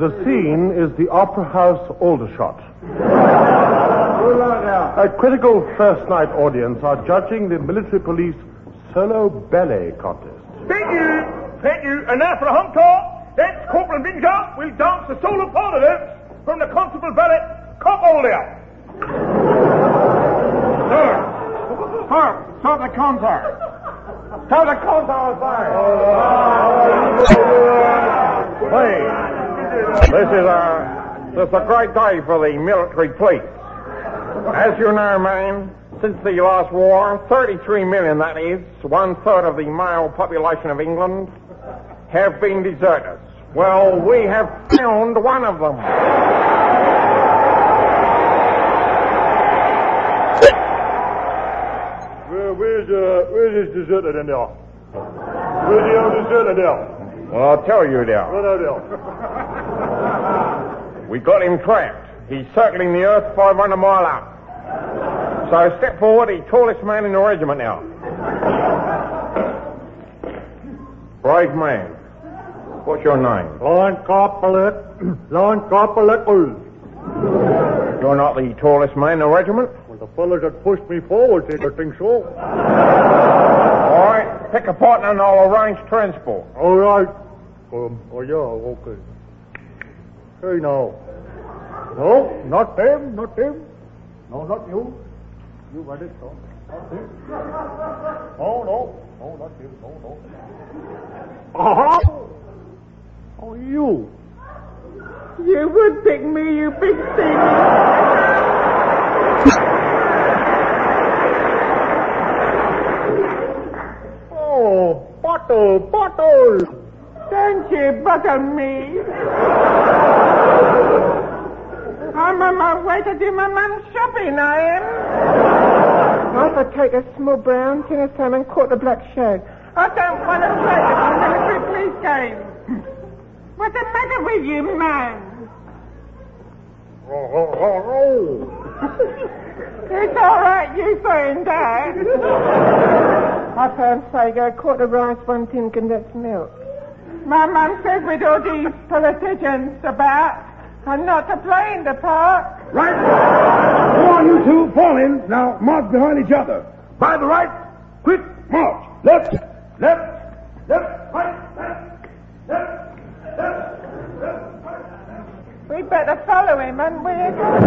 The scene is the Opera House Aldershot. A critical first night audience are judging the military police solo ballet contest. Thank you. And now for a hung talk, that's Corporal Binger will dance the solo part of this from the Constable Ballet Cop Older. Sir, start the concert. Start the concert, sir. This is a great day for the military police. As you know, man, since the last war, 33 million, that is, 1/3 of the male population of England, have been deserters. Well, we have found one of them. Where's this deserter then there? Where's the old deserter there? Well, I'll tell you there. We got him trapped. He's circling the earth 500 mile up. So step forward, the tallest man in the regiment now. Brave man. What's your name? Line Corporal. You're not the tallest man in the regiment? Well, the fellas that pushed me forward said I think so. All right, pick a partner and I'll arrange transport. All right. Okay. Hey, no. No, not them. No, not you. You got it, no. Not him. No, not him. No. Uh-huh. Oh, you. You would pick me, you big thing. Oh, bottle. Don't you butter me. I'm on my way to do my man's shopping, I am. I'll take a small brown, tin of salmon, quarter black shag. I don't want to play the military police game. What's the matter with you, man? It's all right, you saying that. I found Sago, quarter rice, 1 tin condensed milk. My mum says with all these politicians about, I'm not to play in the park. Right. Go on, you two. Fall in. Now, march behind each other. By the right. Quick march. Left. Right. Left. We better follow him, and we're going.